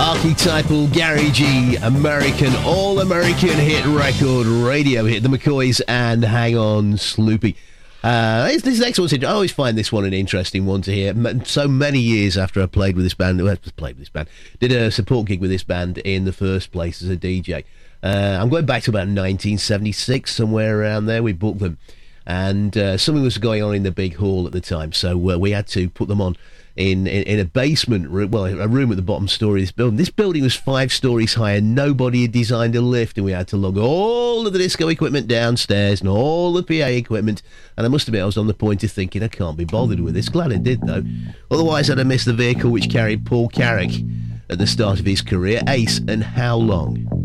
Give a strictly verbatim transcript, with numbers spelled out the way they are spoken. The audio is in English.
Archetypal, garagey, American, all-American hit record, radio hit, the McCoys and Hang On Sloopy. Uh, this, this next one's, I always find this one an interesting one to hear. So many years after I played with this band, well, played with this band, did a support gig with this band in the first place as a D J. Uh, I'm going back to about nineteen seventy-six, somewhere around there. We booked them, and uh, something was going on in the big hall at the time, so uh, we had to put them on in, in, in a basement room, well, a room at the bottom story of this building. This building was five stories high, and nobody had designed a lift, and we had to lug all of the disco equipment downstairs and all the P A equipment, and I must admit I was on the point of thinking I can't be bothered with this. Glad I did, though. Otherwise I'd have missed the vehicle which carried Paul Carrick at the start of his career, Ace and How Long.